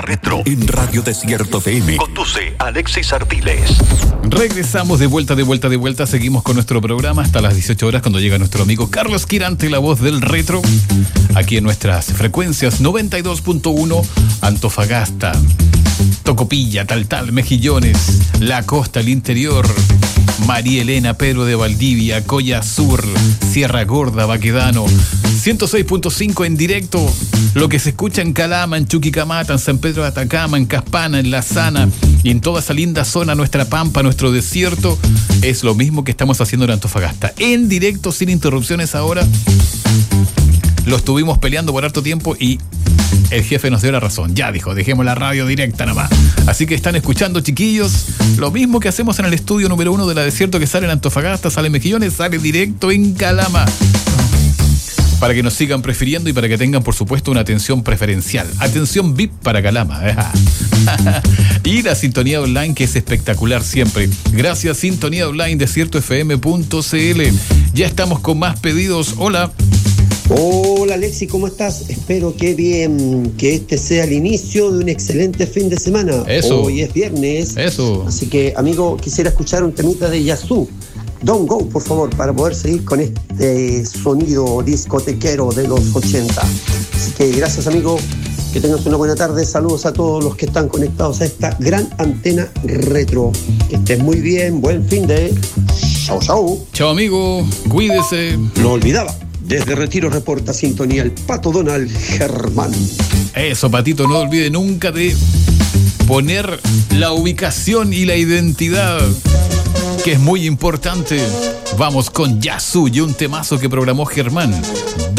Retro en Radio Desierto FM. Conduce Alexis Artiles. Regresamos de vuelta. Seguimos con nuestro programa hasta las 18 horas cuando llega nuestro amigo Carlos Quirante, la voz del retro, aquí en nuestras frecuencias 92.1 Antofagasta, Tocopilla, Taltal, Mejillones, la costa, el interior, María Elena, Pedro de Valdivia, Coya Sur, Sierra Gorda, Baquedano, 106.5 en directo, lo que se escucha en Calama, en Chuquicamata, en San Pedro de Atacama, en Caspana, en La Sana y en toda esa linda zona, nuestra pampa, nuestro desierto, es lo mismo que estamos haciendo en Antofagasta, en directo, sin interrupciones ahora. Lo estuvimos peleando por harto tiempo y el jefe nos dio la razón. Ya dijo, dejemos la radio directa nomás. Así que están escuchando, chiquillos, lo mismo que hacemos en el estudio número 1 de la Desierto, que sale en Antofagasta, sale en Mejillones, sale directo en Calama. Para que nos sigan prefiriendo y para que tengan, por supuesto, una atención preferencial. Atención VIP para Calama. Y la sintonía online, que es espectacular siempre. Gracias, sintonía online, desiertofm.cl. Ya estamos con más pedidos. Hola. Hola Alexi, ¿cómo estás? Espero que bien, que este sea el inicio de un excelente fin de semana. Eso. Hoy es viernes. Eso. Así que, amigo, quisiera escuchar un temita de Yazoo. Don't Go, por favor, para poder seguir con este sonido discotequero de los 80. Así que gracias, amigo. Que tengas una buena tarde. Saludos a todos los que están conectados a esta gran antena retro. Que estés muy bien. Buen fin de... Chau, chau. Chao, amigo. Cuídese. Lo olvidaba. Desde Retiro reporta sintonía el Pato Donald Germán. Eso, Patito, no olvide nunca de poner la ubicación y la identidad, que es muy importante. Vamos con Yazoo y un temazo que programó Germán.